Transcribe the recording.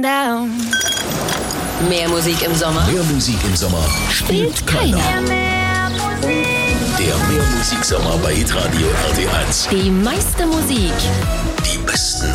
down. Mehr Musik im Sommer. Mehr Musik im Sommer spielt keiner. Der Mehrmusiksommer bei Hitradio RT1. Die meiste Musik. Die besten